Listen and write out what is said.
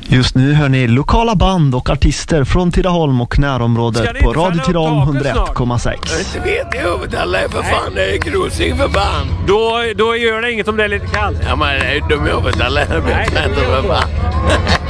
Just nu hör ni lokala band och artister från Tidaholm och närområdet på Radio Tidaholm 101,6. Inte vet jag huvudet alla är för fan, det är grusig för fan. Då gör det inget om det är lite kallt. Ja men det är dum i huvudet alla är för fan.